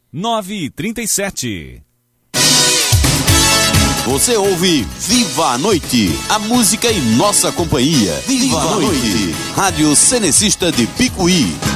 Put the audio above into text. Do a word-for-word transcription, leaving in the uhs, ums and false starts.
nove e trinta e sete. Você ouve Viva a Noite, a música em nossa companhia. Viva, Viva a Noite. Noite, Rádio Cenecista de Picuí.